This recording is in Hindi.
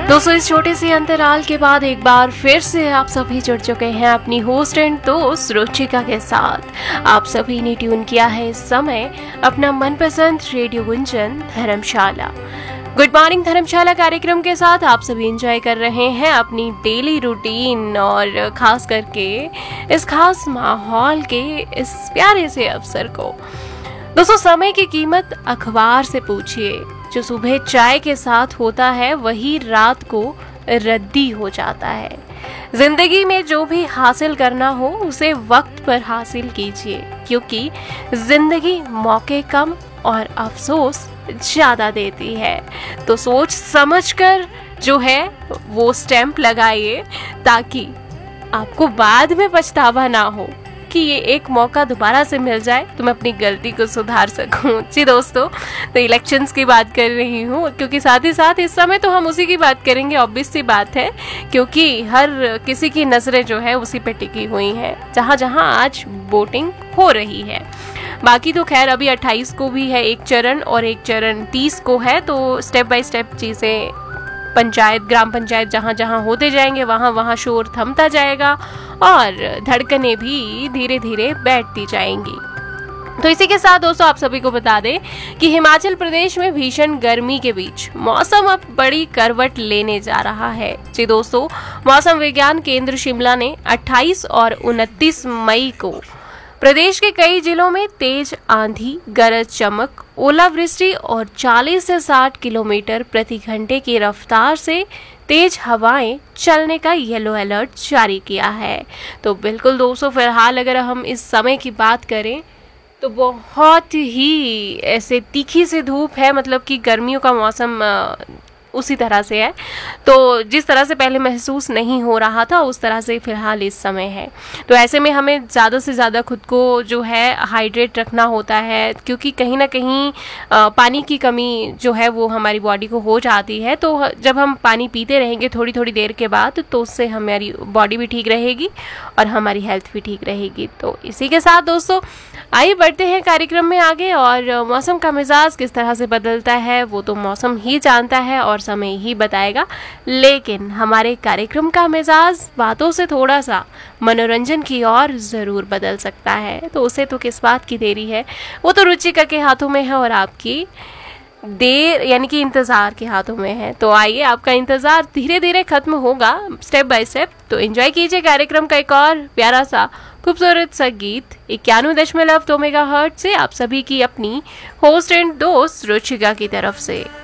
दोस्तों, इस छोटे से अंतराल के बाद एक बार फिर से आप सभी जुड़ चुके हैं अपनी होस्ट एंड दोस्त रुचिका के साथ। आप सभी ने ट्यून किया है इस समय अपना मनपसंद रेडियो गुंजन धर्मशाला। गुड मॉर्निंग धर्मशाला कार्यक्रम के साथ आप सभी एंजॉय कर रहे हैं अपनी डेली रूटीन और खास करके इस खास माहौल के इस प्यारे से अवसर को। दोस्तों, समय की कीमत अखबार से पूछिए। जो सुबह चाय के साथ होता है वही रात को रद्दी हो जाता है। जिंदगी में जो भी हासिल करना हो उसे वक्त पर हासिल कीजिए, क्योंकि जिंदगी मौके कम और अफसोस ज्यादा देती है। तो सोच समझकर जो है वो स्टैंप लगाइए, ताकि आपको बाद में पछतावा ना हो कि ये एक मौका दोबारा से मिल जाए तो मैं अपनी गलती को सुधार सकूं। जी दोस्तों, तो इलेक्शंस की बात कर रही हूँ, क्योंकि साथ ही साथ इस समय तो हम उसी की बात करेंगे। ऑब्वियस सी बात है, क्योंकि हर किसी की नजरें जो है उसी पे टिकी हुई हैं, जहाँ जहाँ आज वोटिंग हो रही है। बाकी तो खैर अभी 28 को भी है एक चरण और एक चरण 30 को है, तो स्टेप बाय स्टेप चीज़ें पंचायत ग्राम पंचायत जहाँ जहाँ होते जाएंगे वहाँ वहाँ शोर थमता जाएगा और धड़कनें भी धीरे धीरे बैठती जाएंगी। तो इसी के साथ दोस्तों आप सभी को बता दें कि हिमाचल प्रदेश में भीषण गर्मी के बीच मौसम अब बड़ी करवट लेने जा रहा है। जी दोस्तों, मौसम विज्ञान केंद्र शिमला ने 28 और 29 मई को प्रदेश के कई जिलों में तेज आंधी, गरज चमक, ओलावृष्टि और 40 से 60 किलोमीटर प्रति घंटे की रफ्तार से तेज हवाएं चलने का येलो अलर्ट जारी किया है। तो बिल्कुल दोस्तों, फिलहाल अगर हम इस समय की बात करें तो बहुत ही ऐसे तीखी सी धूप है, मतलब कि गर्मियों का मौसम उसी तरह से है। तो जिस तरह से पहले महसूस नहीं हो रहा था उस तरह से फिलहाल इस समय है। तो ऐसे में हमें ज़्यादा से ज़्यादा खुद को जो है हाइड्रेट रखना होता है, क्योंकि कहीं ना कहीं पानी की कमी जो है वो हमारी बॉडी को हो जाती है। तो जब हम पानी पीते रहेंगे थोड़ी थोड़ी देर के बाद, तो उससे हमारी बॉडी भी ठीक रहेगी और हमारी हेल्थ भी ठीक रहेगी। तो इसी के साथ दोस्तों आइए बढ़ते हैं कार्यक्रम में आगे। और मौसम का मिजाज किस तरह से बदलता है वो तो मौसम ही जानता है और समय ही बताएगा, लेकिन हमारे कार्यक्रम का मिजाज बातों से थोड़ा सा मनोरंजन की ओर जरूर बदल सकता है। तो उसे तो किस बात की देरी है, वो तो रुचिका के हाथों में है और आपकी देर यानी कि इंतजार के हाथों में है। तो आइए, आपका इंतजार धीरे धीरे खत्म होगा स्टेप बाय स्टेप। तो एंजॉय कीजिए कार्यक्रम का एक और प्यारा सा खूबसूरत सा गीत 91.2 मेगाहर्ट्ज से आप सभी की अपनी होस्ट एंड दोस्त रुचिका की तरफ से।